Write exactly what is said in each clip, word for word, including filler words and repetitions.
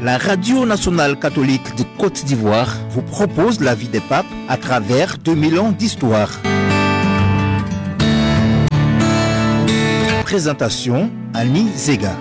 La Radio nationale catholique de Côte d'Ivoire vous propose la vie des papes à travers deux mille ans d'histoire. Présentation Annie Zega.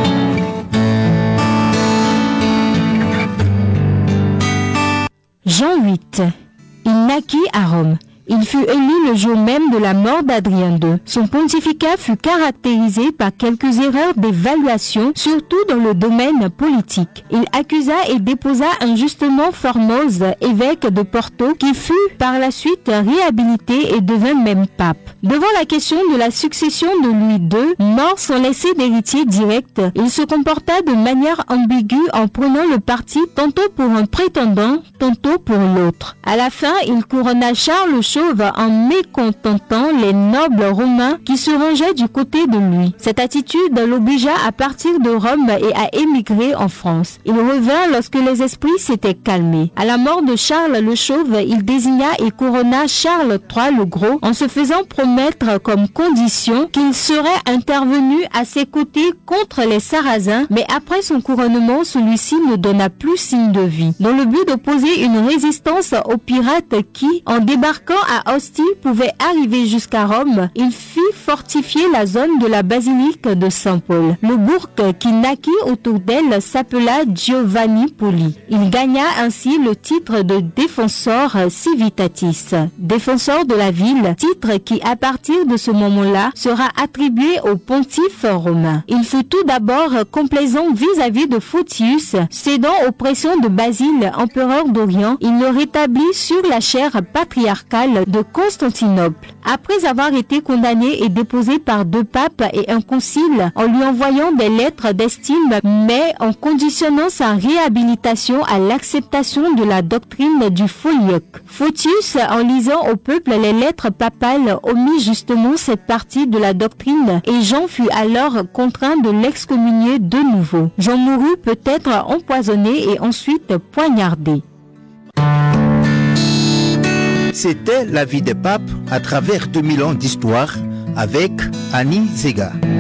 Jean huit. Il naquit à Rome. Il fut élu le jour même de la mort d'Adrien deux. Son pontificat fut caractérisé par quelques erreurs d'évaluation, surtout dans le domaine politique. Il accusa et déposa injustement Formose, évêque de Porto, qui fut par la suite réhabilité et devint même pape. Devant la question de la succession de Louis deux, mort sans laisser d'héritier direct, il se comporta de manière ambiguë en prenant le parti tantôt pour un prétendant, tantôt pour l'autre. À la fin, il couronna Charles Chauve en mécontentant les nobles romains qui se rangeaient du côté de lui. Cette attitude l'obligea à partir de Rome et à émigrer en France. Il revint lorsque les esprits s'étaient calmés. À la mort de Charles le Chauve, il désigna et couronna Charles trois le Gros en se faisant promettre comme condition qu'il serait intervenu à ses côtés contre les Sarrasins, mais après son couronnement, celui-ci ne donna plus signe de vie. Dans le but d'opposer une résistance aux pirates qui, en débarquant à Ostie, pouvaient arriver jusqu'à Rome, il fit fortifier la zone de la basilique de Saint-Paul. Le bourg qui naquit autour d'elle s'appela Giovanni Poli. Il gagna ainsi le titre de Defensor Civitatis, défenseur de la ville, titre qui à partir de ce moment-là sera attribué au pontife romain. Il fut tout d'abord complaisant vis-à-vis de Photius, cédant aux pressions de Basile, empereur d'Orient. Il le rétablit sur la chaire patriarcale de Constantinople. Après avoir été condamné et déposé par deux papes et un concile, en lui envoyant des lettres d'estime, mais en conditionnant sa réhabilitation à l'acceptation de la doctrine du Filioque. Photius, en lisant au peuple les lettres papales, omit justement cette partie de la doctrine et Jean fut alors contraint de l'excommunier de nouveau. Jean mourut peut-être empoisonné et ensuite poignardé. C'était la vie des papes à travers deux mille ans d'histoire avec Annie Zega.